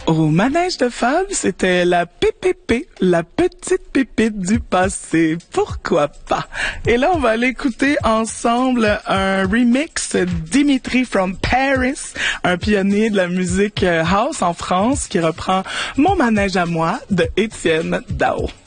Au manège de Fab, c'était la PPP, la petite pépite du passé. Pourquoi pas? Et là, on va aller écouter ensemble un remix Dimitri from Paris, un pionnier de la musique house en France qui reprend Mon manège à moi de Étienne Dao.